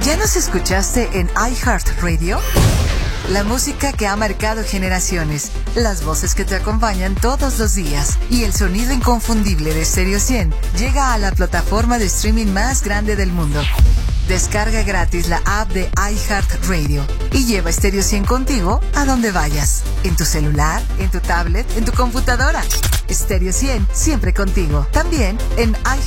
¿Ya nos escuchaste en iHeartRadio? La música que ha marcado generaciones, las voces que te acompañan todos los días y el sonido inconfundible de Stereo 100 llega a la plataforma de streaming más grande del mundo. Descarga gratis la app de iHeartRadio y lleva Stereo 100 contigo a donde vayas. En tu celular, en tu tablet, en tu computadora. Stereo 100 siempre contigo. También en iHeartRadio.